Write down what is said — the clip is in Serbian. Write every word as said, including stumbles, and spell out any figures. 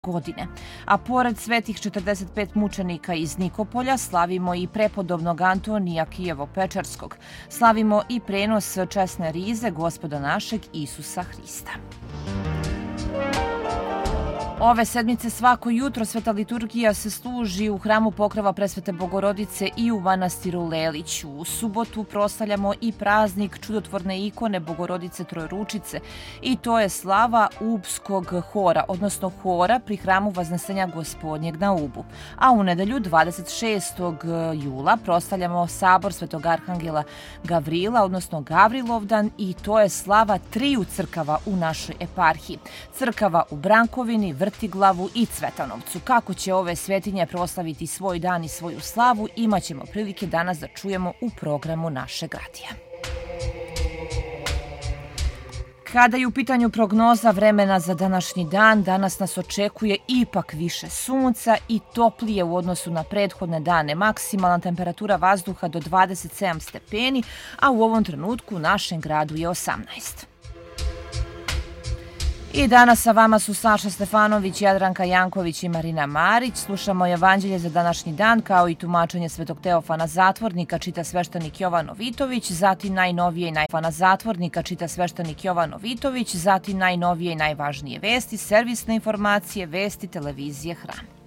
godine. A pored svetih četrdeset pet mučenika iz Nikopolja slavimo i prepodobnog Antonija Kijevo-Pečarskog. Slavimo i prenos česne rize Gospoda našeg Isusa Hrista. Ove sedmice svako jutro sveta liturgija se služi u hramu Pokrova Presvete Bogorodice i u manastiru Lelić. U subotu proslavljamo i praznik čudotvorne ikone Bogorodice Trojručice i to je slava Ubskog hora, odnosno hora pri hramu Vaznesenja Gospodnjeg na Ubu. A u nedelju dvadeset šestog jula proslavljamo sabor Svetog Arhangela Gavrila, odnosno Gavrilovdan, i to je slava triju crkava u našoj eparhiji. Crkava u Brankovini, Vrtiglavu i Cvetanovcu. Kako će ove svetinje proslaviti svoj dan i svoju slavu, imat ćemo prilike danas da čujemo u programu našeg radija. Kada je u pitanju prognoza vremena za današnji dan, danas nas očekuje ipak više sunca i toplije u odnosu na prethodne dane. Maksimalna temperatura vazduha do dvadeset sedam stepeni, a u ovom trenutku u našem gradu je osamnaest. I danas sa vama su Saša Stefanović, Jadranka Janković i Marina Marić. Slušamo Evanđelje za današnji dan, kao i tumačenje Svetog Teofana Zatvornika, čita sveštenik Jovan Novitović, zatim najnovije i najfana Zatvornika, čita sveštenik Jovan Novitović, zatim najnovije i najvažnije vesti, servisne informacije, vesti televizije Hram.